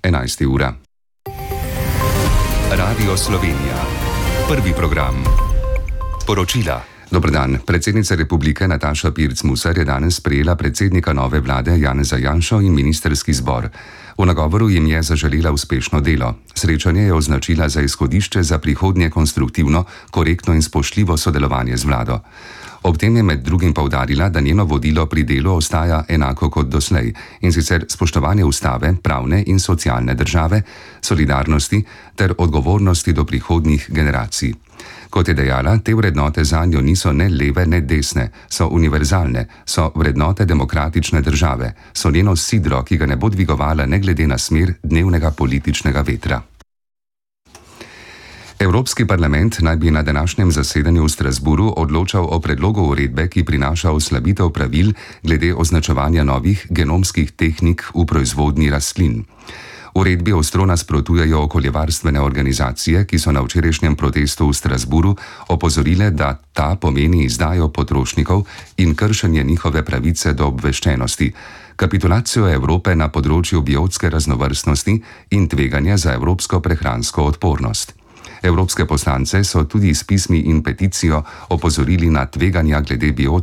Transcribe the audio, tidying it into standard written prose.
11. ura. Radio Slovenija. Prvi program. Poročila. Dober dan. Predsednica republike Nataša Pirc Musar je danes sprejela predsednika nove vlade Janeza Janšo in ministerski zbor. V nagovoru jim je zaželela uspešno delo. Srečanje je označila za izhodišče za prihodnje konstruktivno, korektno in spoštljivo sodelovanje z vlado. Ob tem je med drugim poudarila, da njeno vodilo pri delu ostaja enako kot doslej, in sicer spoštovanje ustave, pravne in socialne države, solidarnosti ter odgovornosti do prihodnjih generacij. Kot je dejala, te vrednote zanjo niso ne leve, ne desne, so univerzalne, so vrednote demokratične države, so njeno sidro, ki ga ne bo dvigovala ne glede na smer dnevnega političnega vetra. Evropski parlament naj bi na današnjem zasedanju v Strasburu odločal o predlogu uredbe, ki prinaša oslabitev pravil glede označevanja novih genomskih tehnik v proizvodnji rastlin. Uredbi ostro nasprotujejo okoljevarstvene organizacije, ki so na včerajšnjem protestu v Strasburu opozorile, da ta pomeni izdajo potrošnikov in kršenje njihove pravice do obveščenosti, kapitulacijo Evrope na področju biotske raznovrstnosti in tveganje za evropsko prehransko odpornost. Evropske poslance so tudi s pismi in peticijo opozorili na tveganja glede biotske